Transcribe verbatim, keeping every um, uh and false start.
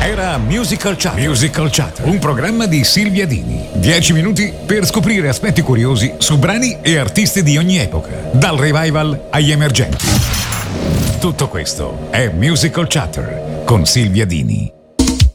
Era Musical Chat. Musical Chat, un programma di Silvia Dini. Dieci minuti per scoprire aspetti curiosi su brani e artisti di ogni epoca, dal revival agli emergenti. Tutto questo è Musical Chatter con Silvia Dini.